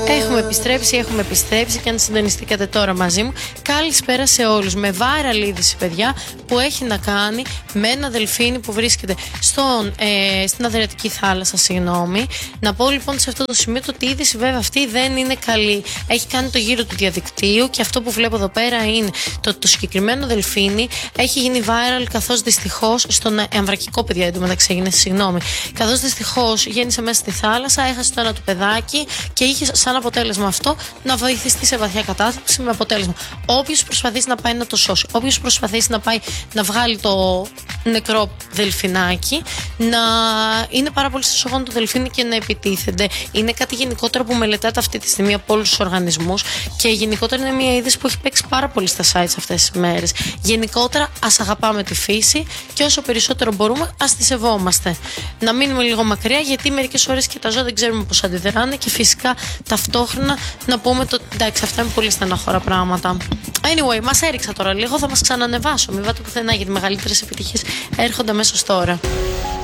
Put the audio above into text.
Έχουμε επιστρέψει και αν συντονιστήκατε τώρα μαζί μου. Καλησπέρα σε όλους. Με viral είδηση, παιδιά, που έχει να κάνει με ένα δελφίνι που βρίσκεται στην Αδριατική θάλασσα. Να πω λοιπόν σε αυτό το σημείο ότι η είδηση βέβαια αυτή δεν είναι καλή. Έχει κάνει το γύρο του διαδικτύου και αυτό που βλέπω εδώ πέρα είναι το συγκεκριμένο δελφίνι έχει γίνει viral καθώς δυστυχώς στον αμβρακικό, παιδιά, εντωμεταξύ έγινε, καθώς δυστυχώς γέννησε μέσα στη θάλασσα, έχασε το ένα του παιδάκι και είχε σαν αποτέλεσμα αυτό να βοηθηστεί σε βαθιά κατάθλιψη, με αποτέλεσμα όποιος προσπαθήσει να πάει να το σώσει, όποιος προσπαθήσει να πάει να βγάλει το νεκρό δελφινάκι, να είναι πάρα πολύ στασογόνο το δελφίνι και να επιτίθενται. Είναι κάτι γενικότερα που μελετάτε αυτή τη στιγμή από όλους τους οργανισμούς και γενικότερα είναι μια είδηση που έχει παίξει πάρα πολύ στα sites αυτές τις μέρες. Γενικότερα ας αγαπάμε τη φύση και όσο περισσότερο μπορούμε ας τη σεβόμαστε. Να μείνουμε λίγο μακριά, γιατί μερικές ώρες και τα ζώα δεν ξέρουμε πώς αντιδράνε και φυσικά ταυτόχρονα να πούμε το εντάξει, αυτά είναι πολύ στεναχώρα πράγματα. Anyway, μας έριξα τώρα λίγο, θα μας ξανανεβάσω. Μην πάτε πουθενά γιατί μεγαλύτερες επιτυχίες έρχονται αμέσως τώρα.